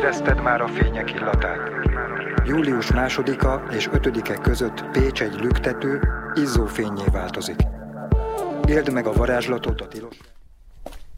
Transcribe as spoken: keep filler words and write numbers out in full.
Érezted már a fények illatát? Július másodika és ötödike között Pécs egy lüktető, izzó fénnyé változik. Éld meg a varázslatot a tilos...